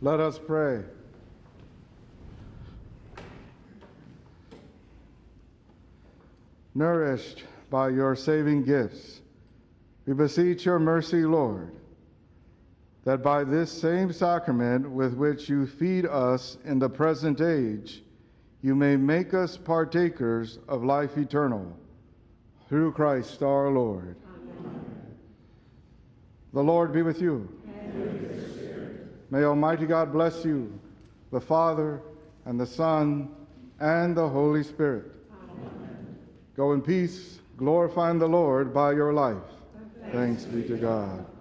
Let us pray. Nourished by your saving gifts, we beseech your mercy, Lord, that by this same sacrament with which you feed us in the present age, you may make us partakers of life eternal. Through Christ our Lord. Amen. The Lord be with you. And with your spirit. May Almighty God bless you, the Father, and the Son, and the Holy Spirit. Amen. Go in peace, glorifying the Lord by your life. Thanks be to God.